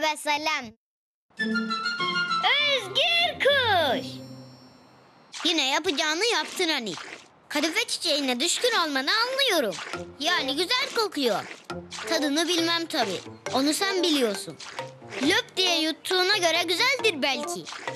ve sellem. Özgür kuş. Yine yapacağını yaptın hani. Kadife çiçeğine düşkün olmanı anlıyorum. Yani güzel kokuyor. Tadını bilmem tabii. Onu sen biliyorsun. Löp diye yuttuğuna göre güzeldir belki.